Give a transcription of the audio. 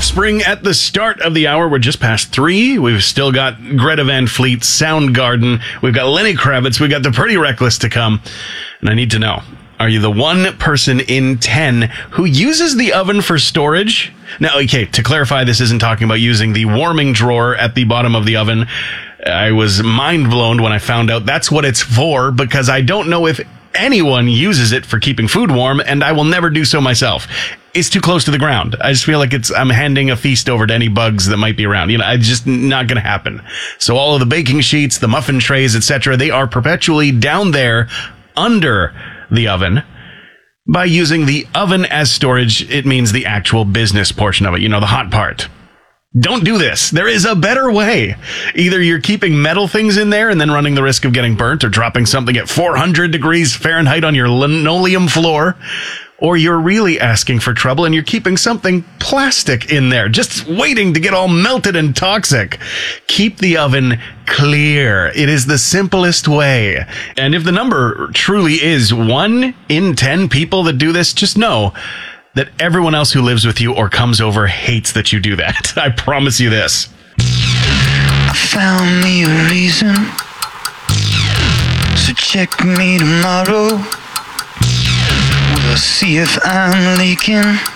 Offspring at the start of the hour. We're just past 3. We've still got Greta Van Fleet, Soundgarden. We've got Lenny Kravitz. We've got the Pretty Reckless to come. And I need to know, are you the one person in 10 who uses the oven for storage? Now, okay, to clarify, this isn't talking about using the warming drawer at the bottom of the oven. I was mind blown when I found out that's what it's for, because I don't know if anyone uses it for keeping food warm, and I will never do so myself. It's too close to the ground. I just feel like I'm handing a feast over to any bugs that might be around. It's just not going to happen. So all of the baking sheets, the muffin trays, etc., they are perpetually down there under the oven. By using the oven as storage, it means the actual business portion of it, the hot part. Don't do this. There is a better way. Either you're keeping metal things in there and then running the risk of getting burnt, or dropping something at 400 degrees Fahrenheit on your linoleum floor, or you're really asking for trouble and you're keeping something plastic in there, just waiting to get all melted and toxic. Keep the oven clear. It is the simplest way. And if the number truly is 1 in 10 people that do this, just know that everyone else who lives with you or comes over hates that you do that. I promise you this. I found me a reason, so check me tomorrow. We'll see if I'm leaking.